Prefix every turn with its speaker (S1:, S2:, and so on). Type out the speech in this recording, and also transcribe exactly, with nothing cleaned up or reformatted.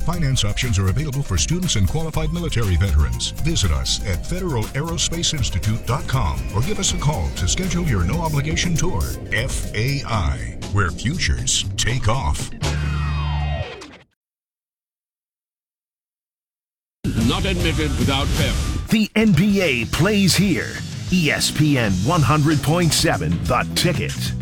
S1: Finance options are available for students and qualified military veterans. Visit us at federal aerospace institute dot com or give us a call to schedule your no-obligation tour. F A I, where futures take off.
S2: Not admitted without parent.
S3: The N B A plays here. E S P N one hundred point seven, The Ticket.